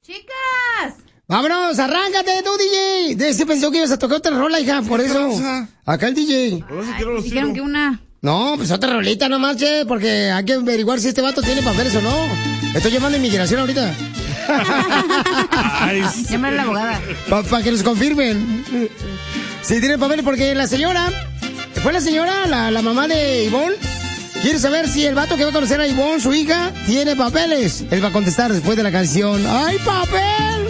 Chicas. Vámonos, arráncate tú, DJ. De ese pensó que ibas a tocar otra rola, hija, por eso. Acá el DJ. Dijeron que una. No, pues otra rolita nomás, che, porque hay que averiguar si este vato tiene papeles o no. Estoy llamando a inmigración ahorita. Llámale a la abogada. Para que nos confirmen. Si tiene papeles, porque la señora, fue la señora, la mamá de Ivonne, quiere saber si el vato que va a conocer a Ivonne, su hija, tiene papeles. Él va a contestar después de la canción. ¡Ay, papel!